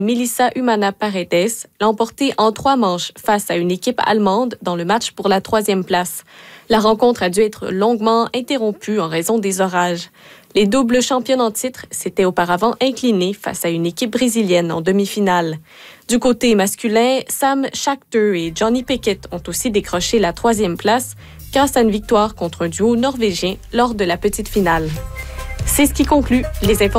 Melissa Humana Paredes l'a emporté en 3 manches face à une équipe allemande dans le match pour la 3e place. La rencontre a dû être longuement interrompue en raison des orages. Les doubles championnes en titre s'étaient auparavant inclinées face à une équipe brésilienne en demi-finale. Du côté masculin, Sam Schachter et Johnny Pickett ont aussi décroché la 3e place grâce à une victoire contre un duo norvégien lors de la petite finale. C'est ce qui conclut les informations.